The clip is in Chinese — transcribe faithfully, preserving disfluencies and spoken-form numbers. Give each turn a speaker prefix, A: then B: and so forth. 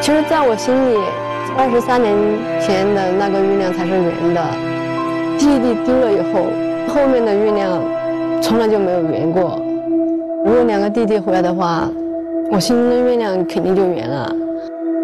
A: 其实在我心里，二十三年前的那个月亮才是圆的。弟弟丢了以后，后面的月亮从来就没有圆过。如果两个弟弟回来的话，我心中的月亮肯定就圆了。